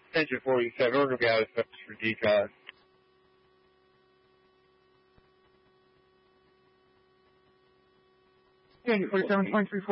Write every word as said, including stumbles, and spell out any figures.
Engine forty-seven, we're going to be out of steps for decon. Engine forty-seven, twenty-three